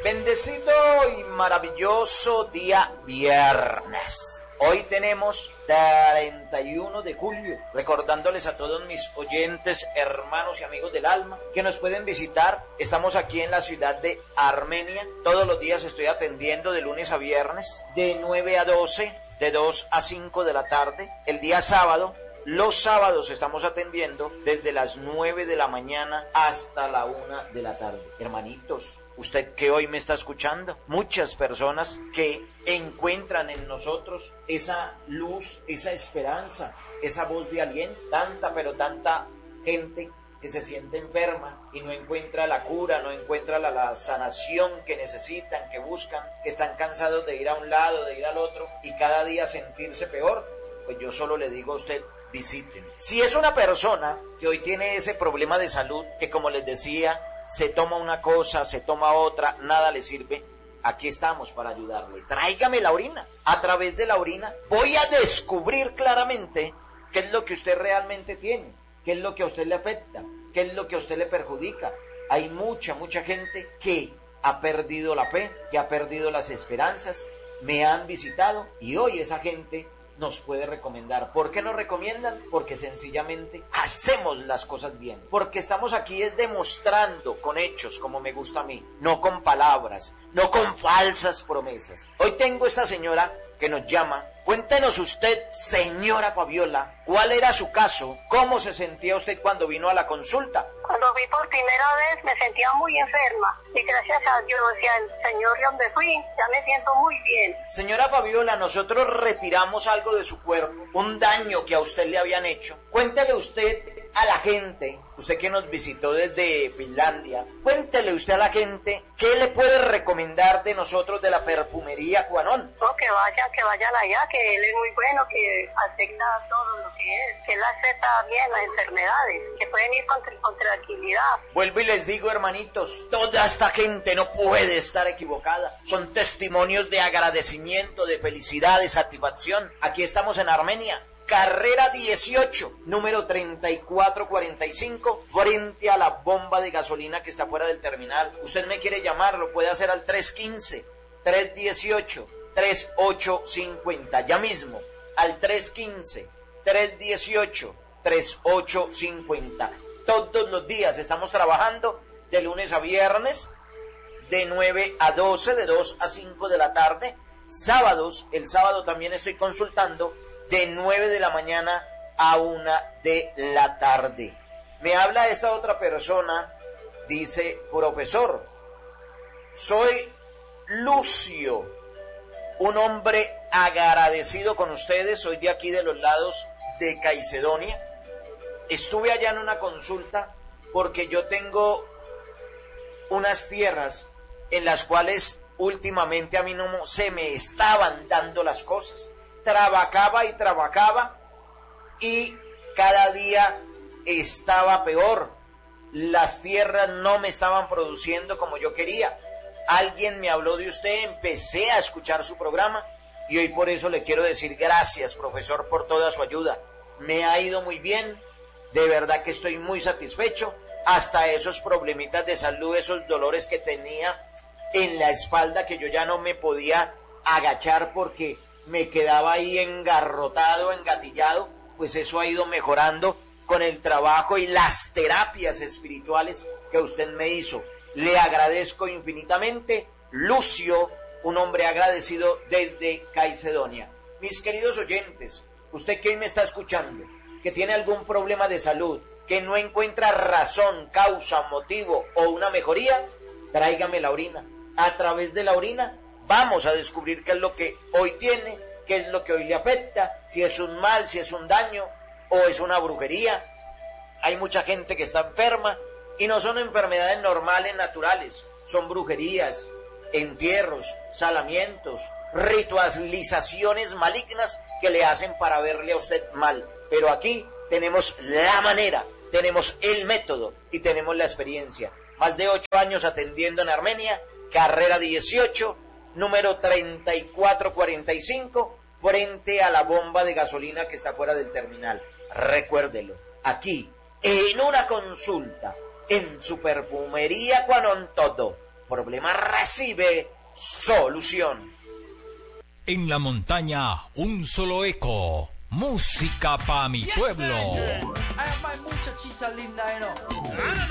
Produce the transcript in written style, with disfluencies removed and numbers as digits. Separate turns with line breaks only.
Bendecido y maravilloso día viernes. Hoy tenemos 31 de julio, recordándoles a todos mis oyentes, hermanos y amigos del alma que nos pueden visitar. Estamos aquí en la ciudad de Armenia. Todos los días estoy atendiendo de lunes a viernes, de 9 a 12, de 2 a 5 de la tarde. El día sábado, los sábados estamos atendiendo desde las 9 de la mañana hasta la 1 de la tarde. Hermanitos, usted que hoy me está escuchando, muchas personas que encuentran en nosotros esa luz, esa esperanza, esa voz de aliento, tanta pero tanta gente que se siente enferma y no encuentra la cura, no encuentra la sanación que necesitan, que buscan, que están cansados de ir a un lado, de ir al otro y cada día sentirse peor. Pues yo solo le digo a usted, visiten. Si es una persona que hoy tiene ese problema de salud, que como les decía, se toma una cosa, se toma otra, nada le sirve, aquí estamos para ayudarle. Tráigame la orina. A través de la orina voy a descubrir claramente qué es lo que usted realmente tiene, qué es lo que a usted le afecta, qué es lo que a usted le perjudica. Hay mucha gente que ha perdido la fe, que ha perdido las esperanzas, me han visitado y hoy esa gente nos puede recomendar. ¿Por qué nos recomiendan? Porque sencillamente hacemos las cosas bien. Porque estamos aquí es demostrando con hechos, como me gusta a mí, no con palabras, no con falsas promesas. Hoy tengo esta señora que nos llama. Cuéntenos usted, señora Fabiola, ¿cuál era su caso? ¿Cómo se sentía usted cuando vino a la consulta?
Cuando vi por primera vez me sentía muy enferma y gracias a Dios y al Señor donde fui, ya me siento muy bien.
Señora Fabiola, nosotros retiramos algo de su cuerpo, un daño que a usted le habían hecho. Cuéntele usted a la gente, usted que nos visitó desde Finlandia, cuéntele usted a la gente qué le puede recomendar de nosotros de la perfumería Cuanón.
No, que vayan allá, que él es muy bueno, que acepta todo lo que él acepta bien las enfermedades, que pueden ir con tranquilidad.
Vuelvo y les digo, hermanitos, toda esta gente no puede estar equivocada. Son testimonios de agradecimiento, de felicidad, de satisfacción. Aquí estamos en Armenia. Carrera 18, número 3445, frente a la bomba de gasolina que está fuera del terminal. Usted me quiere llamar, lo puede hacer al 315-318-3850, ya mismo, al 315-318-3850. Todos los días estamos trabajando de lunes a viernes, de 9 a 12, de 2 a 5 de la tarde. Sábados, el sábado también estoy consultando, de 9 de la mañana a 1 de la tarde. Me habla esta otra persona, dice, profesor, soy Lucio, un hombre agradecido con ustedes, soy de aquí de los lados de Caicedonia. Estuve allá en una consulta porque yo tengo unas tierras en las cuales últimamente a mí no se me estaban dando las cosas. Trabajaba y cada día estaba peor. Las tierras no me estaban produciendo como yo quería. Alguien me habló de usted, empecé a escuchar su programa y hoy por eso le quiero decir gracias, profesor, por toda su ayuda. Me ha ido muy bien, de verdad que estoy muy satisfecho. Hasta esos problemitas de salud, esos dolores que tenía en la espalda que yo ya no me podía agachar porque me quedaba ahí engarrotado, engatillado, pues eso ha ido mejorando con el trabajo y las terapias espirituales que usted me hizo. Le agradezco infinitamente, Lucio, un hombre agradecido desde Caicedonia. Mis queridos oyentes, usted que hoy me está escuchando, que tiene algún problema de salud, que no encuentra razón, causa, motivo o una mejoría, tráigame la orina. A través de la orina vamos a descubrir qué es lo que hoy tiene, qué es lo que hoy le afecta, si es un mal, si es un daño o es una brujería. Hay mucha gente que está enferma y no son enfermedades normales, naturales, son brujerías, entierros, salamientos, ritualizaciones malignas que le hacen para verle a usted mal. Pero aquí tenemos la manera, tenemos el método y tenemos la experiencia. Más de 8 años atendiendo en Armenia, carrera 18, número 3445, frente a la bomba de gasolina que está fuera del terminal. Recuérdelo, aquí, en una consulta, en su perfumería Cuanón, todo problema recibe solución.
En la montaña, un solo eco. Música pa' mi pueblo.
I have my muchachita linda, you know.